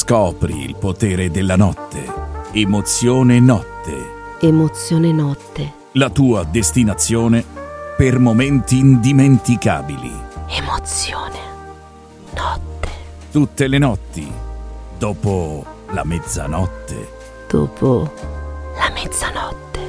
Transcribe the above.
Scopri il potere della notte. Emozione Notte. Emozione Notte. La tua destinazione per momenti indimenticabili. Emozione Notte. Tutte le notti, dopo la mezzanotte. Dopo la mezzanotte.